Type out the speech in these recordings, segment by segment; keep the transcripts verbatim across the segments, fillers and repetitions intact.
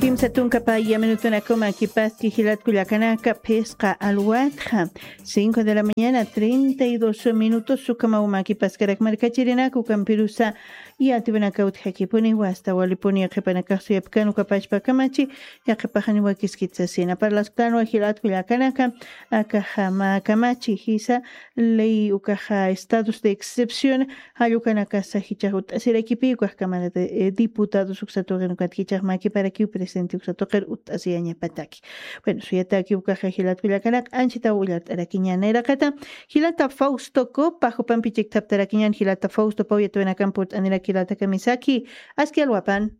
Tim Satunca pa Yaminutuna Coma Kipaski Hilat Culiacanaka Pesca Alhuatja. cinco de la mañana, treinta y dos minutos. Sukama Umaki Pascarak Marcachirinaku Campirusa y Atibanakaut Hakipuni Wasta Walipuni Akapanakasu Yapkanu Kapachpa Kamachi Yakapahani Wakiskitsasina. Para las clano Hilat Culiacanaka Akahama Kamachi Hisa Ley Ukaha Estados de Excepción Hayukanaka Sahichahut Asirekipi Cámara de Diputados Uxatogen Katkichahmaki para que presente Uxatoker Utasiaña Pataki. Bueno, suyataki Ukaha Hilat Culiacanak Anchita Ulat Araquiñana Erakata Hilata Fausto Ko Pajo Pampichik Taptaraquiñan Hilata Fausto Pauyetuena Camput Anira Hilata Kamisaki Aski Alwapan.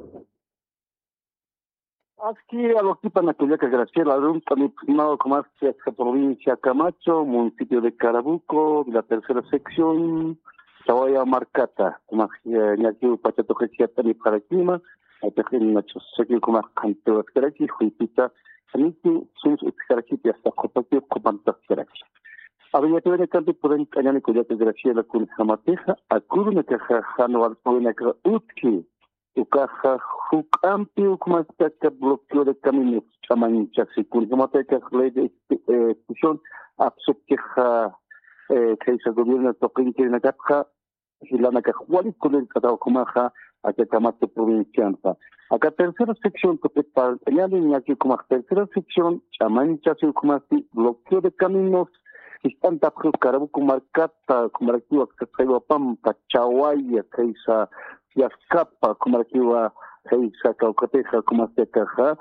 Aquí a los tipos en que Graciela Arum, también primado como hacia provincia Camacho, municipio de Carabuco, la tercera sección, Tawaya Marcata, como aquí Pachato Gesiata ni para clima, hay que Nacho, sé que como canto Escaraki, Juipita, Saniti, Sums Escaraki, hasta Copatio, Copanta Escaraki. Había que ver el cambio por el cañón que ya te Graciela con Jamateja, a Curuna que Jano Alpona que Utki. Ukaha hukampi ukumasaka bloqueo de caminos chamancha sikun humateka ley de excepción absubkeha que el gobierno toquen que na kapha hilana ka huali con el katao kumaha aka kamate provincianza acá tercera sección que para señalar aquí como tercera sección chamancha sikumasi bloqueo de caminos están tapos Carabuco marcata como aquí que traigo pampa chawaya que esa ya escapa como aquí va hey saca o coteja como se caja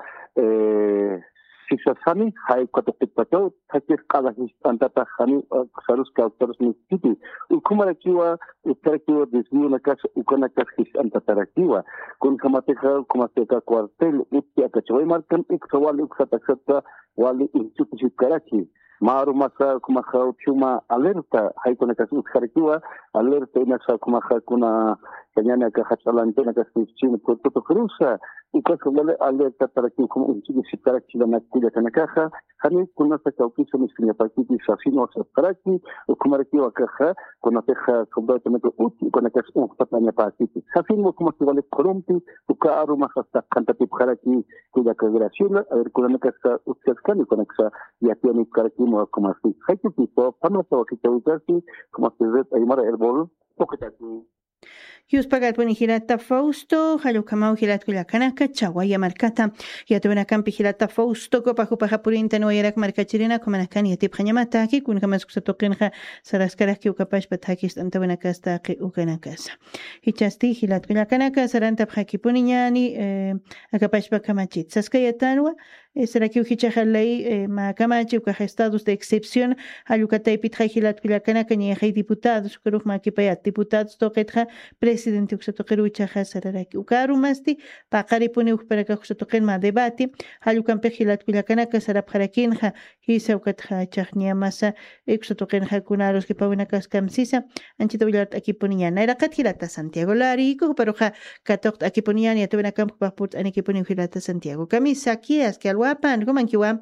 eh si se sani hay cuatro pitato aquí cada instante tajani salus que autores ni tipo y como aquí va estar aquí desde una casa y con una casa anta tarakiwa con como teja como se caja cuartel y que acá marcan y que wali uxata wali instituto karaki Maru masa kuma chuma alerta hay con esta subjetiva alerta en esa kuma kuna kanyana ka hachalante na kasichin puerto cruza y que se alerta para que como un chico si para que la nativa kana caja hani kuna sa kaukiso miskinya pakiti safino sa paraki o kuma rakiwa caja kuna teja completamente útil con esta un patanya pakiti safino como se vale corrompi tu caro más hasta canta tip haraki cuya graciela a ver kuna ka uskani con esa ya tiene karaki como así. Hay que tipo, para nosotros que te gusta así, como se ve, ahí mara el bol, porque está aquí. Yus pagat buen hirata Fausto, Halukamau hirat Culiacanaka, Chawaya Marcata, Yatuna Campi hirata Fausto, Copajo Pajapurinta, no Yerak Marcachirina, Comanacan, Yatip Hanamataki, Kunkamas Tokenja, Saraskaraki, Ukapash, Patakis, Antabanacasta, Ukanakasa. Hichasti, hilat Culiacanaka, Saranta Pakipuniani, Akapash Bakamachit, Saskayatanwa, Saraki Hichahalei, Macamachi, Estados de excepción, Halucatay Pitra hilat Culiacanaka, ni hay diputados, Kuruk Makipayat, diputados, Toketra, presidente uxatoqeru chaja sararaki ukaru masti paqari puni uxparaka uxatoqen ma debate halukampe hilat Culiacanaka sarapjarakinja hisa ukatja chajnia masa uxatoqenja kunaros que pawinakas kamsisa anchita wilart aquí poniñana era katirata Santiago Lari ko paroja katokt aquí poniñani atobena campo paput ani que poni hilata Santiago camisa aquí es que alwapan komankiwa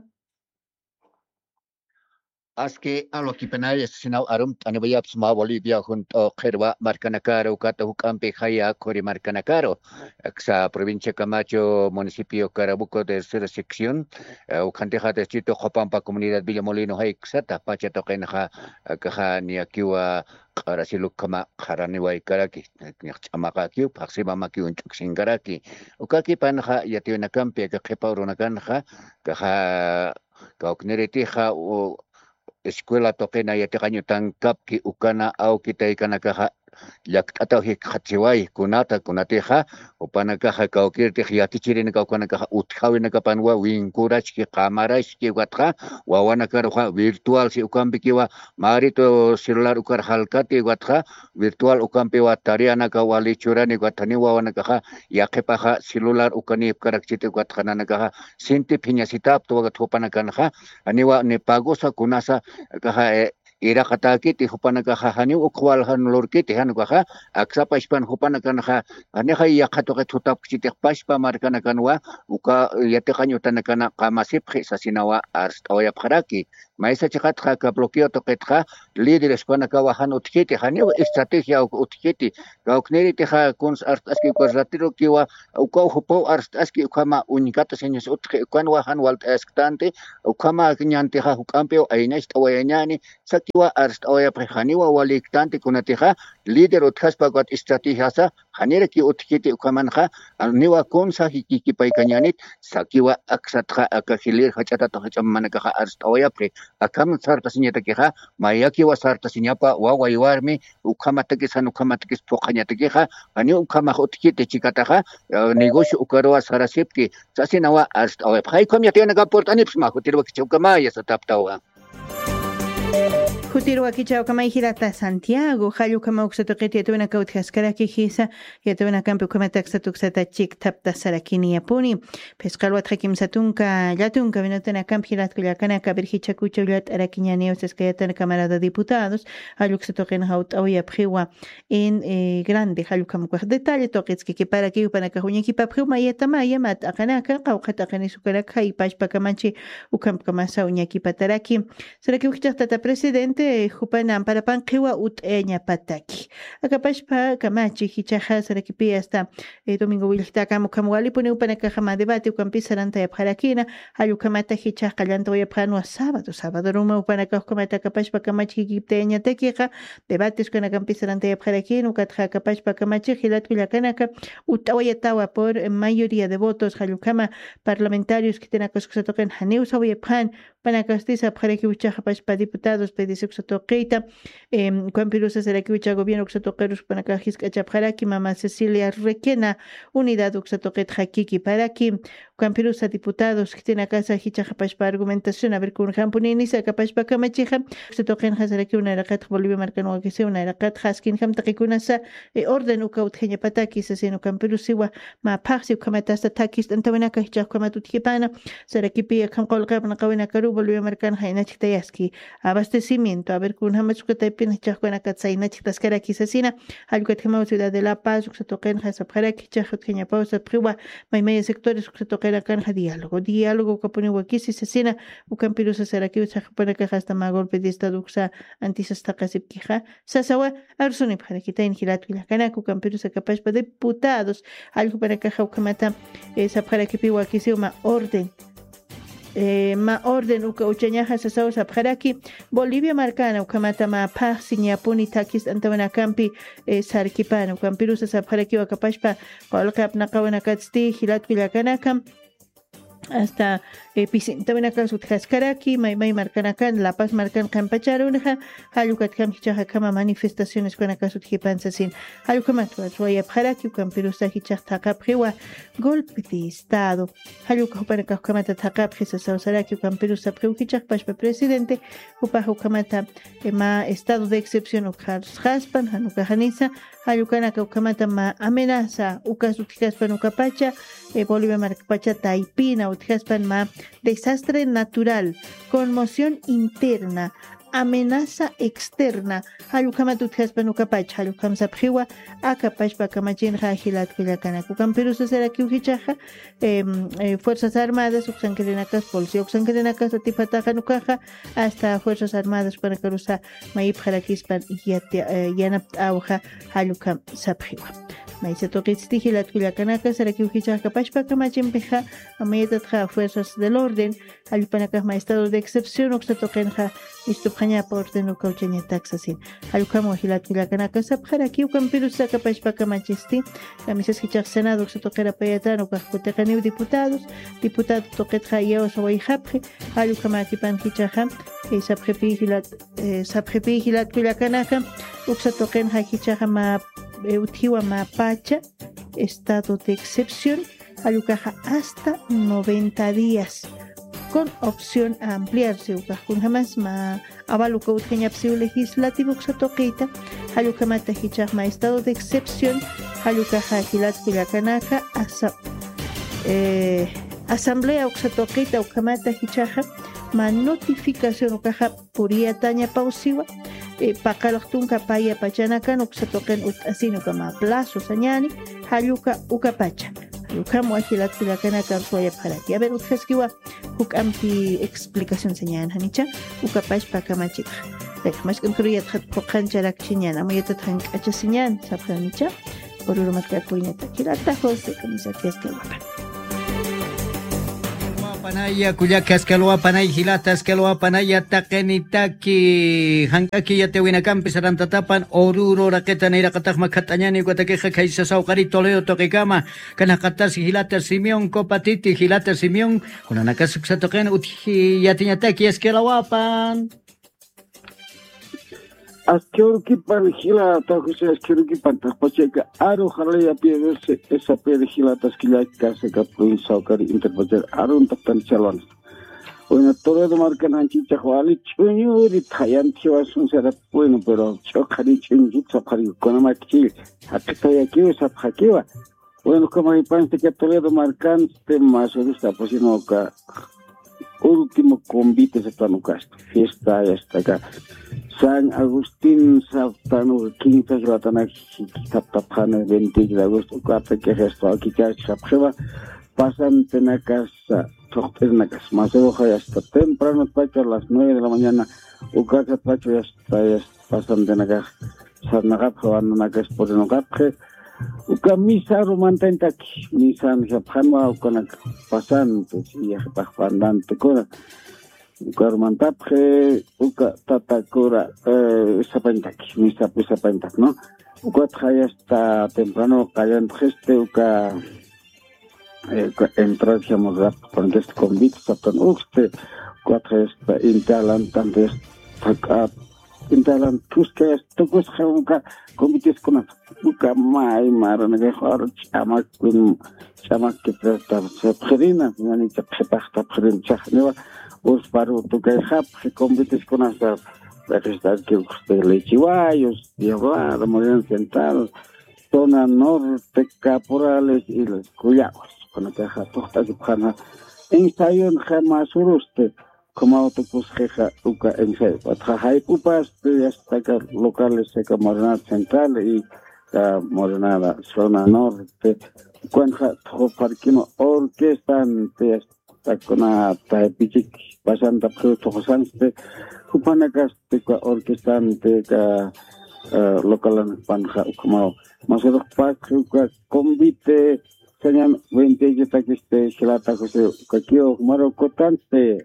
Aski alo kipenay sinau arum anibaya psma Bolivia junto Kerwa Marcanacaro kata hukampe haya kori Marcanacaro sa provincia Camacho municipio Carabuco de tercera sección ukanteja de sitio Jopampa comunidad Villamolino hay xata pacha tokenja kaja ni akiwa Karasiluk kama karaniway karaki chamaka kiu paksima makiu unchuksin karaki ukaki panja yatio nakampe ka kepauro nakanja kaja kaokneretija o escuela toquena ya te caño tan cap que ukana au kita ikana kaha yak atau hik khatsiwai kunata kunateha upana kaha kaukir te hiati chirin ka kana kaha uthawina ka panwa winkurach ki qamarash ki watha wawana karha virtual si ukambi ki wa marito celular ukar halkati watha virtual ukampi wa tariana ka wali churani wathani wawana kaha yakepaha celular ukani karak chite wathana kaha sinti phinya sitap to watopana kanha aniwa ne pagosa kunasa kaha ira kata kiti hupana kaha hani ukwal han lor kiti han kaha aksa paspan hupana kanha ani khay yakato ka tutap kiti paspa markana kanwa uka yate kanyo tanakana kamasip sa sinawa arstawaya paraki maisa chakatja ka bloqueo toqetja líderes kuna kawahan utkiti hani estrategia utkiti kaukneri teja kuns artaski kuratiro kiwa ukau hupo artaski ukama unikata señas utki kwan wahan walt esktante ukama kinyanteja hukampeo ainesh tawayanyani sakiwa arst oya prehaniwa waliktante kunateja líder utkaspa got estrategia sa hanira ki utkiti ukamanja niwa kunsa hikiki paikanyanit sakiwa aksatja akahilir hachata tohachamanaka arst oya pre akam sarta sinyata keha mayaki wa sarta sinyapa wa waiwarmi ukamata kisan ukamata kis pokanyata keha ani ukama utkiti chikataha negocio ukarwa sarasipki sasinawa arst oya hay komyate na gaport anipsma kutirwa kichukama ya sataptawa Kutirwa kichao kama ihirata Santiago, halu kama uksatoqiti yatuna kautjaskaraki hisa, yatuna kampi ukamata ksatuksata chik tapta sarakini yapuni. Peskalwat hakim satunka, yatunka vinotana kampi hirat kuliakanaka birhicha kuchaulat arakiñaneos eskayatan Cámara de Diputados, halu ksatoqin haut awya priwa en eh, grande, halu kama kwaj detalle toqitski que para que upana kahuñaki pa priwa mayeta maya mat akanaka, qawqata akanisukarak hay pashpa kamachi ukamp kamasa uñaki pataraki. Saraki ukchaqtata presidente Jupanan para panqiwa ut eña pataki. Akapashpa kamachi hichaja sarakipi hasta eh, domingo wilta kamu kamuali pone upana kajama debate ukampi saranta ya parakina halu kamata hichaja kalanta ya prano sábado sábado ruma upana kamata kapashpa kamachi hikipte eña tekiqa debates kana kampi saranta ya parakina ukatja kapashpa kamachi hilat kuliakanaka utawaya tawa por mayoría de votos halu kama parlamentarios que tienen que toquen haneu sabe pan para castiza para que uchaja pashpa diputados pedise Toqueita, eh, Juan Pirusa Sarakiwicha gobierno Uxatoqueros para Cajiscacha Paraki, Mamá Cecilia Requena, Unidad Uxatoquet Hakiki Paraki, Juan Pirusa diputados que tiene casa Hichaja Pashpa argumentación, a ver con Jampunini, Saca Pashpa Kamachiha, Uxatoquen Hazaraki, una racat Bolivia Marcano, que sea una racat Haskin Ham Takikunasa, orden Ucaut Genia Pataki, Sasino Camperusiwa, Ma Paxi, Kamatasta Takis, Antavanaka Hichak Kamatutipana, Sarakipi, Kamkolkab, Nakawina Karu, Bolivia Marcan, Hainachitayaski, abastecimiento. A ver, con Hamachuka Pina Chakwana Katsaina Chitaskara Kisasina, Alcatema Ciudad de La Paz, Uxatoquen Hasaparaki, Chajot Kenya Pausa, Priwa, Maimaya sectores, Uxatoquen Canja Diálogo, Diálogo, Caponiwakis, Sasina, Ucampirusa Saraki, Chajapanaka hasta Magolpe de Estaduxa, Antisastakasip Kija, Sasawa, Arsoni Parakita en Hilatula, Kanako, Campirusa Capashpa diputados, algo para Caja Ucamata, Saparakipiwa Kisiuma, orden. Eh, ma orden uka uchañaja sasao sapjaraki Bolivia marcana ukamata ma paz siñapuni takis antawana campi eh, sarkipana ukampirusa sapjaraki wakapashpa qalqap naqawana katsti hilat vilakanakam hasta eh, pisintaminakan sutjaskaraki maymay marcanakan La Paz marcan campacharunja halukat kam hichaja kama manifestaciones kuanaka sutjipansasin halukamat waya pjaraki ukampirusa hichaj taqapjiwa golpe de estado haluka hupanaka hukamata taqapjisa sausaraki ukampirusa pjiw hichaj pashpa presidente upaj hukamata ma estado de excepción ukjarjaspan hanuka hanisa halukanaka ukamata ma amenaza ukasutjaspan ukapacha eh, Bolivia marcapacha taipina utjaspan ma desastre natural, conmoción interna, amenaza externa. Halukama tutjaspan ukapach, halukam sapjiwa, akapach bakamachin rajilat kuliakana. Kukam perusa seraki uhichaja, Fuerzas Armadas, uxankerenakas, policía uxankerenakas, atipataja nukaja, hasta Fuerzas Armadas para carusa maip jarakispan yanap auja, halukam sapjiwa. Maisa toqitsti hilat kuliakanaka saraki uhichaja kapashpa kamachin peja, amayatja Fuerzas del Orden, halupanaka ma estado de excepción, uxatoqenja, istupjaña por orden ukauchaña taxasin. Halukamo hilat kuliakanaka sapjaraki ukam perusa kapashpa kamachisti, kamisas hichaj Senado uxatoqera payatano ukajkutekani diputados, diputado toqetja yao sawaijapje, halukamatipan hichaja, sapjepi hilat, sapjepi hilat kuliakanaka, uxatoqenja hichaja ma Utiwa Mapacha, estado de excepción, Alucaja hasta noventa días, con opción a ampliarse. Ucajun jamás ma avaluca utkeñapsiu legislativo xatoquita, Alucamata hichajma estado de excepción, Alucaja hilat kuliakanaka, asa, eh, asamblea uxatoquita, Ucamata hichaja, ma notificación ucaja puria taña pausiwa. Eh, Pakalaktunka paya pachanakan uksatoken ut asino kama plazo sañani haluka ukapacha Ukamo ahilat kula kana karsoya parati. A ver, utkaskiwa hukampi explicación señalan hanicha. Ukapash pakamachik. Dejamos que incluya pokan charak chinyan. Amoyeta tank achasinyan. Sabranicha. Por urumat kapuineta. Kilata jose kamisa kiaskalwapan. Panaya kuyaka askalwa panay hilata askalwa panaya takenitaki hankaki yatewina kampi sarantatapan oruro raketa neira katak makatanyani guatakeja kaisa sauqari Toledo toqikama kanakatas hilata Simeón kopatiti hilata Simeón kunanakasuksa toqen uthi yatiñataki askalwapan Askerukipan hilata José askerukipan taspacheca aro jalaya piedese esa pede hilata askilaka seka provincia saukari interpretar arun taptan chalon. Bueno, Toledo marcan anchicha jwali chunyuri tayan tiwasun será bueno, pero chokari chunyut sapari konamaki hakitaya kiwa saphakiwa. Bueno, como hay panste que Toledo marcan te más esta pues no ka último convite se panucast fiesta esta acá San Agustín Saptano quinta Gratana Saptapana veinte de agosto cuatro que gesto aquí que Sapjeva pasan tenacas tochternacas más hoja hasta temprano pacho a las nueve de la mañana ucasa pacho hasta pasan tenacas sarnagap joanacas por no capje uka misa romantentaki misa japjanwa ukana pasan pues y japandante kora uka romantapje uka tatakora eh sapentaki misa pues sapentak no uka trae hasta temprano cayan geste uka eh entrar digamos rap con este convite satan uste uka trae hasta intalan tanto tak intalan tuske tokus uka convites con uka mai marana ge khar chamak kun chamak ke presta se prina yani te prepara prin chaknewa os paru tu ke khap convites con hasta estar que usted le chihuayos y hablar de Moreno Central zona norte caporales y los cuyaos con la caja toda que pana ensayo en jamás uruste como autobús jeja uka ensayo trabajar pupas de hasta locales se Moreno Central y la Morena zona norte cuando parquino orquesta ante hasta con a tapichik pasando por tosanste kupanakas te orquesta ante ka localan panja como más o pas ka convite señan veinte y taquiste hilata José kakio maro cotante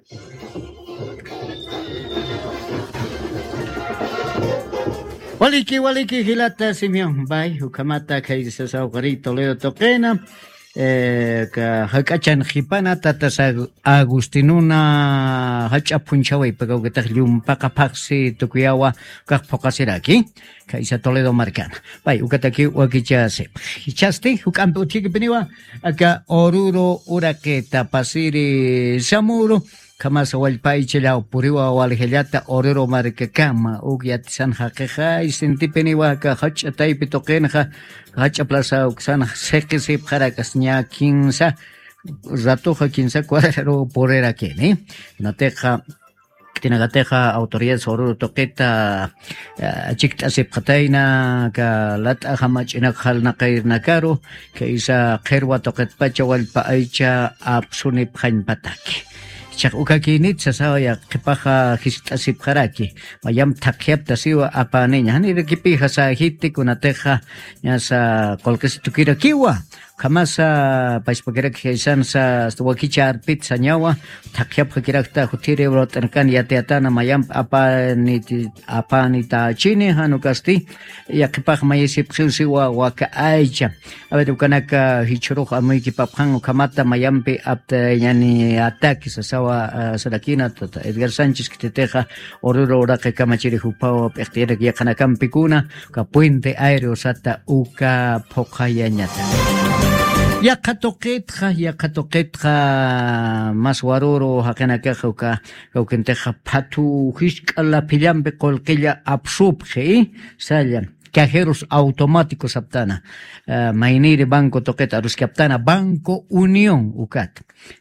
Waliki waliki hilata Simeón bay ukamata kaisa sauqari Toledo toqena eh ka hakachan hipana tatas Agustinuna hacha punchaway pagaw gatag liumpaqa paksi tukuyawa kaq pokasiraki kaisa Toledo marcana bay ukataki wakicha se hichaste ukampe uchiki peniwa aka oruro uraketa pasiri samuro Kamasa walpaichela puriwa walhelyata orero markakama ugyat san haqiqa isintipeni waka hacha taypi toqenqa hacha plaza uksan seqisi qarakas nya quinza ratoja quinza cuadro porera kene nateqa tinagateqa autoridades orero toqeta chikta sepqataina ka lata hamachina khalnaqairna karo kaisa qherwa toqet pacha walpaicha apsuni phanpataki Chak ukakinit sa saya kipaha histasip karaki mayam takyap tasiwa apa ninya hani rekipiha sa hiti kunateha nya sa kolkes tukira kiwa kamasa paispagera kisan sa wakicha arpit sa nyawa takyap kirakta hutire rotankan yateatana mayam apa ni apa ni ta chini hanukasti yakipah mayisip siwa waka aicha abedu kanaka hichuru amui kipapang kamata mayampe apta yani ataki sa sawa sadakina Edgar Sánchez kiteteja oruro orake kamachiri hupao pektiere yakana kampikuna ka puente aéreo sata uka pokayanyata Yakatoqetqa yakatoqetqa mas waruro haqinakaqa uka ukenteqa phatu hishk'ala pillampi qolqilla absupqi sallan cajeros automáticos aptana uh, mainiri banco toqueta ruski aptana Banco Unión ukat